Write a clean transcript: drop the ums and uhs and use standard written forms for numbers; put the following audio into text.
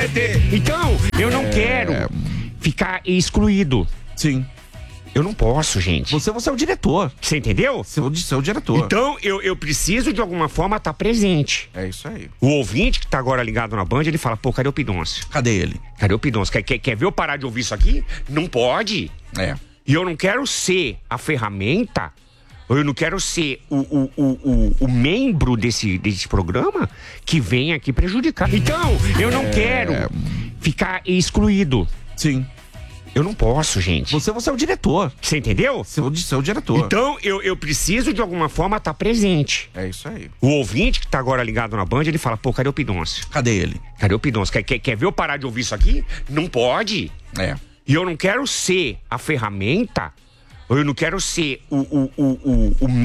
meter. Então, eu não quero ficar excluído. Sim. Eu não posso, gente. Você é o diretor. Você entendeu? Você é o diretor. Então, eu preciso de alguma forma estar presente. É isso aí. O ouvinte que tá agora ligado na Band, ele fala, pô, cadê o Pidoncio? Cadê ele? Cadê o Pidoncio? Quer ver eu parar de ouvir isso aqui? Não pode. É. E eu não quero ser a ferramenta, eu não quero ser o membro desse programa que vem aqui prejudicar. Então, eu não quero ficar excluído. Sim. Eu não posso, gente. Você é o diretor. Você entendeu? Você é o diretor. Então, eu preciso de alguma forma estar presente. É isso aí. O ouvinte que tá agora ligado na Band, ele fala, pô, cadê o Pidoncio? Cadê ele? Cadê o Pidoncio? Quer ver eu parar de ouvir isso aqui? Não pode. É. E eu não quero ser a ferramenta, eu não quero ser o